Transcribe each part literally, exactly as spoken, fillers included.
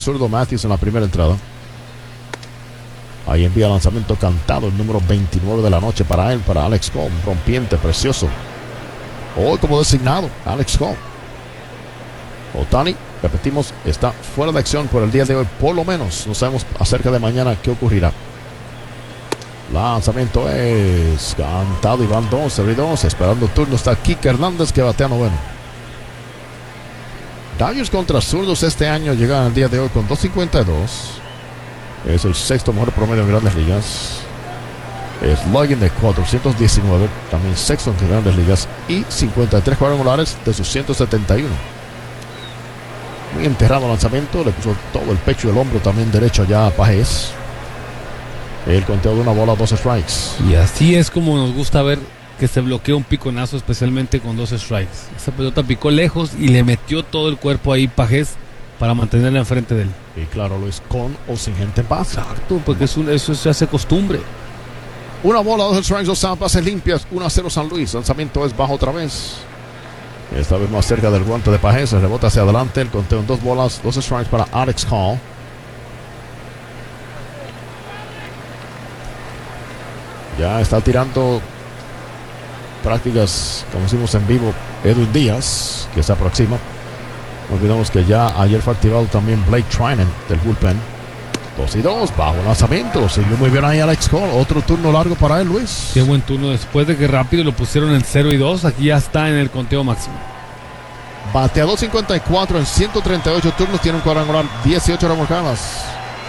zurdo Matthews en la primera entrada. Ahí envía lanzamiento cantado, el número veintinueve de la noche para él, para Alex Cole, un rompiente precioso. Hoy como designado, Alex Cole. Ohtani, repetimos, está fuera de acción por el día de hoy, por lo menos. No sabemos acerca de mañana qué ocurrirá. Lanzamiento es cantado y van dos y dos. Esperando turno está Kike Hernández, que batea noveno. Dodgers contra zurdos este año llegan al día de hoy con dos cincuenta y dos. Es el sexto mejor promedio en Grandes Ligas. Slugging de cuatrocientos diecinueve, también sexto en Grandes Ligas. Y cincuenta y tres cuadrangulares de sus ciento setenta y uno. Muy enterrado lanzamiento, le puso todo el pecho y el hombro también derecho ya a Pagés. El conteo de una bola, dos strikes. Y así es como nos gusta ver que se bloquea un piconazo, especialmente con dos strikes. Esa pelota picó lejos y le metió todo el cuerpo ahí Pagés para mantenerla enfrente de él. Y claro, Luis, con o sin gente en base. Exacto, porque es un, eso se hace costumbre. Una bola, dos strikes, dos bases limpias, uno a cero San Luis. Lanzamiento es bajo otra vez. Esta vez más cerca del guante de Pagés. Se rebota hacia adelante. El conteo en dos bolas, dos strikes para Alex Cole. Ya está tirando prácticas, como hicimos en vivo, Edwin Díaz, que se aproxima. No olvidemos que ya ayer fue activado también Blake Trinan del bullpen. dos y dos, bajo lanzamiento. Siguió muy bien ahí Alex Cole. Otro turno largo para él, Luis. Qué buen turno. Después de que rápido lo pusieron en cero y dos, aquí ya está en el conteo máximo. Batea dos cincuenta y cuatro en ciento treinta y ocho turnos. Tiene un cuadrangular, dieciocho remolcadas.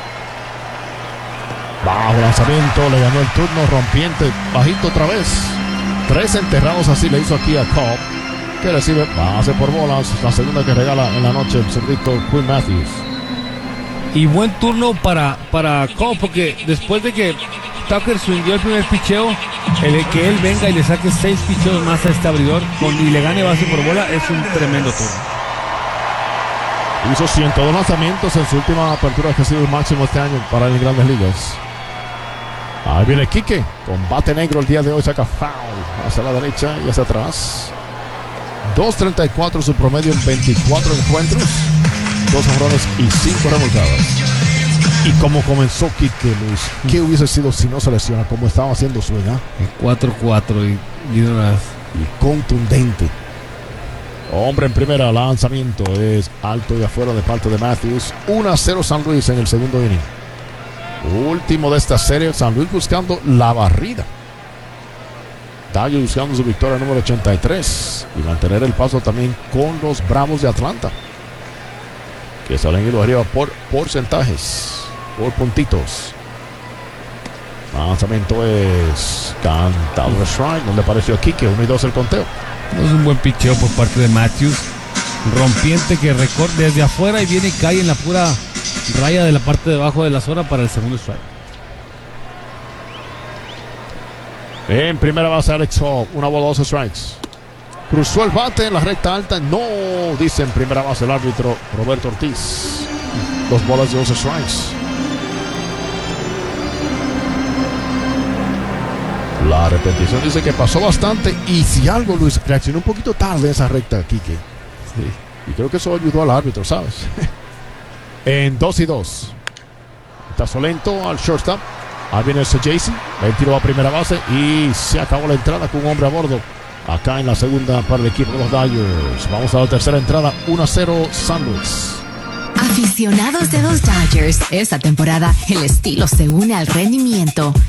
Bajo lanzamiento, le ganó el turno, rompiente, bajito otra vez. Tres enterrados así le hizo aquí a Cobb, que recibe base por bolas. La segunda que regala en la noche el cerdito Quinn Matthews. Y buen turno para, para Cobb, porque después de que Tucker swingió el primer picheo, el que él venga y le saque seis picheos más a este abridor con, y le gane base por bola, es un tremendo turno. Hizo ciento dos lanzamientos en su última apertura, que ha sido el máximo este año para las Grandes Ligas. Ahí viene Kike, con bate negro el día de hoy, saca foul hacia la derecha y hacia atrás. dos treinta y cuatro su promedio en veinticuatro encuentros, dos honrones y cinco remolcadas. Y como comenzó Kike, Luis, ¿qué hubiese sido si no se lesiona? Como estaba haciendo swing, ¿eh? cuatro cuatro y, y, y contundente. Hombre en primera, lanzamiento es alto y afuera de parte de Matthews. uno a cero San Luis en el segundo inning. Último de esta serie, San Luis buscando la barrida. Dodgers buscando su victoria número ochenta y tres y mantener el paso también con los Bravos de Atlanta, que salen y lo arriba por porcentajes, por puntitos. Lanzamiento es cantado de strike, donde apareció Kike, uno y dos el conteo. No es un buen picheo por parte de Matthews. Rompiente que recorre desde afuera y viene y cae en la pura raya de la parte de abajo de la zona para el segundo strike. En primera base Alex Cole, una bola, dos strikes. Cruzó el bate en la recta alta. No, dice en primera base el árbitro Roberto Ortiz. Dos bolas y dos strikes. La repetición dice que pasó bastante. Y si algo, Luis, reaccionó un poquito tarde esa recta, Kike. Sí. Y creo que eso ayudó al árbitro, ¿sabes? En dos y dos. Tazo lento al shortstop. Ahí viene el Jason. El tiro a primera base. Y se acabó la entrada con un hombre a bordo. Acá en la segunda para el equipo de los Dodgers. Vamos a la tercera entrada. uno a cero San Luis. Aficionados de los Dodgers, esta temporada el estilo se une al rendimiento